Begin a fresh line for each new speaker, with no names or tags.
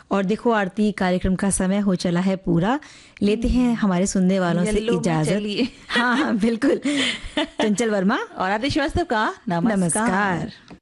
और देखो आरती, कार्यक्रम का समय हो चला है पूरा, लेते हैं हमारे सुनने वालों से इजाजत। हाँ हाँ बिल्कुल। चंचल वर्मा
और आदि श्रीवास्तव का नमस्कार।
नमस्कार।